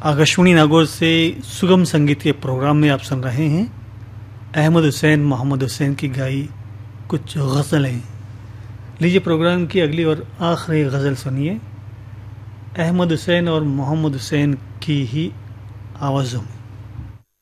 आकाशवाणी नागौर से सुगम संगीत के प्रोग्राम में आप सुन रहे हैं अहमद हुसैन मोहम्मद हुसैन की गाई कुछ गज़लें। लीजिए प्रोग्राम की अगली और आखिरी गज़ल सुनिए अहमद हुसैन और मोहम्मद हुसैन की ही आवाज़ों में।